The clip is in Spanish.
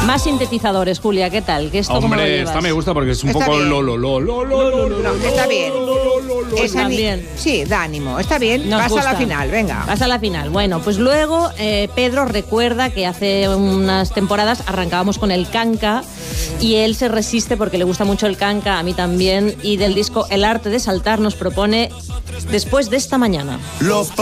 Más sintetizadores, Julia, ¿qué tal? ¿Qué esto cómo lo llevas? Esta me gusta porque es un poco Está bien. También. Sí, da ánimo. Está bien. Pasa a la final, venga. Pasa a la final. Bueno, pues luego Pedro recuerda que hace unas temporadas arrancábamos con el canca y él se resiste porque le gusta mucho el canca, a mí también, y del disco El arte de saltar nos propone Después de esta mañana.